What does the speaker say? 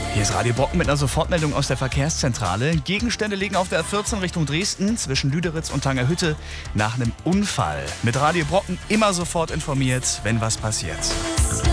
Hier ist Radio Brocken mit einer Sofortmeldung aus der Verkehrszentrale. Gegenstände liegen auf der A14 Richtung Dresden zwischen Lüderitz und Tangerhütte nach einem Unfall. Mit Radio Brocken immer sofort informiert, wenn was passiert.